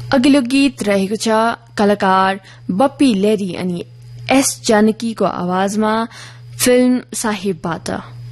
अघिल्लो गीत रहेको छ कलाकार बप्पी लेरी अनि एस जानकीको आवाजमा फिल्म साहिबबाट।